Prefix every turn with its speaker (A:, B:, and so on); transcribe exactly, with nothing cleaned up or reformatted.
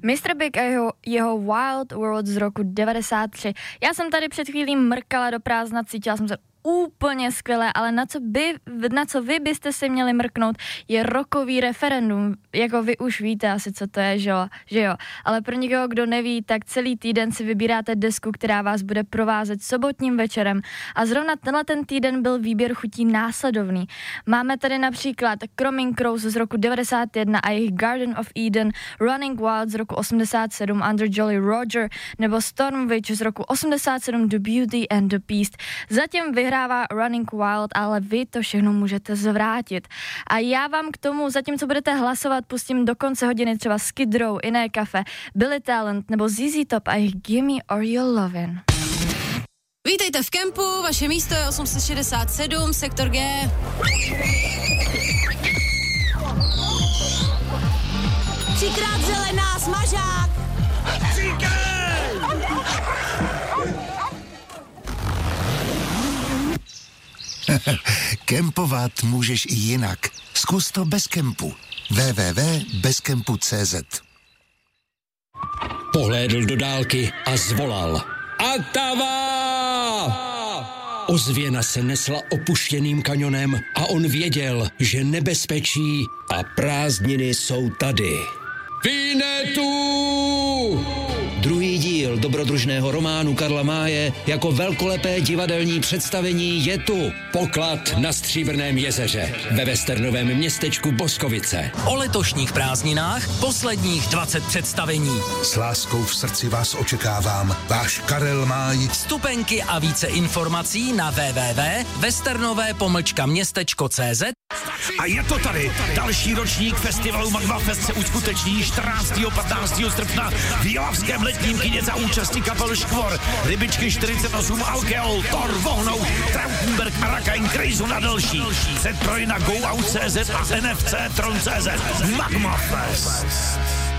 A: mister Big a jeho, jeho Wild World z roku devadesát tři. Já jsem tady před chvílí mrkala do prázdna, cítila jsem se úplně skvělé, ale na co, by, na co vy byste si měli mrknout, je rockový referendum. Jako vy už víte asi, co to je, že jo? Že jo? Ale pro někoho, kdo neví, tak celý týden si vybíráte desku, která vás bude provázet sobotním večerem. A zrovna tenhle ten týden byl výběr chutí následovný. Máme tady například Chroming Crows z roku devadesát jedna a jejich Garden of Eden, Running Wild z roku osmdesát sedm, Under Jolly Roger, nebo Storm Witch z roku osmdesát sedm, The Beauty and the Beast. Zatím vyhrává Running Wild, ale vy to všechno můžete zvrátit. A já vám k tomu, zatímco budete hlasovat, pustím do konce hodiny třeba Skid Row, Iné kafe, Billy Talent nebo Z Z Top a jejich Gimme Or Your Lovin'.
B: Vítejte v kempu, vaše místo je osm set šedesát sedm, sektor G. Třikrát zelená, smažák!
C: Kempovat můžeš i jinak. Zkus to bez kempu. w w w tečka bezkempu tečka cé zet.
D: Pohlédl do dálky a zvolal. Atava! Ozvěna se nesla opuštěným kanionem a on věděl, že nebezpečí a prázdniny jsou tady. Vinetu! Druhý díl dobrodružného románu Karla Máje jako velkolepé divadelní představení je tu. Poklad na Stříbrném jezeře ve westernovém městečku Boskovice.
E: O letošních prázdninách posledních dvacet představení.
C: S láskou v srdci vás očekávám. Váš Karel Máj.
E: Vstupenky a více informací na w w w tečka westernové pomlčka městečko tečka cé zet.
F: A je to tady. Další ročník festivalu Magma Fest se uskuteční čtrnáctého a patnáctého srpna v Jilavském letním kině za účasti kapel Škvor, Rybičky čtyřicet osm, Alkeol, Thor, Vohnou, Trautenberg, Arakain, Krejzu na další. Předproj na go out tečka cé zet a N F C Tron tečka cé zet. Magma Fest.